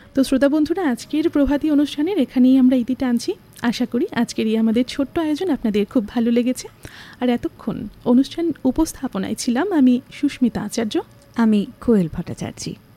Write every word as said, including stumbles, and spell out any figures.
তো শ্রোতা বন্ধুরা, আজকের প্রভাতী অনুষ্ঠানের এখানেই আমরা ইতি টানছি। আশা করি আজকের এই আমাদের ছোট্ট আয়োজন আপনাদের খুব ভালো লেগেছে। আর এতক্ষণ অনুষ্ঠান উপস্থাপনায় ছিলাম আমি সুস্মিতা আচার্য, আমি কোয়েল ভট্টাচার্য।